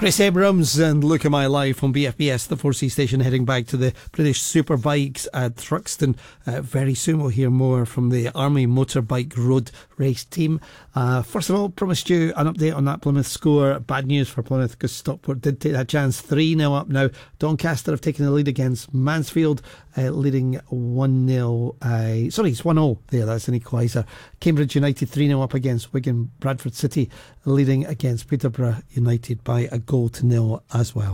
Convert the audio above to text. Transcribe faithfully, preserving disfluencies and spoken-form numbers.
Chris Abrams and Look at My Life on B F B S, the four C station, heading back to the British Superbikes at Thruxton. Uh, very soon we'll hear more from the Army Motorbike Road Race team. Uh, first of all, promised you an update on that Plymouth score. Bad news for Plymouth because Stockport did take that chance. three nil up now. Doncaster have taken the lead against Mansfield, uh, leading one nil. Uh, sorry, it's one nil there, that's an equaliser. Cambridge United three nil up against Wigan. Bradford City leading against Peterborough United by a goal to nil as well.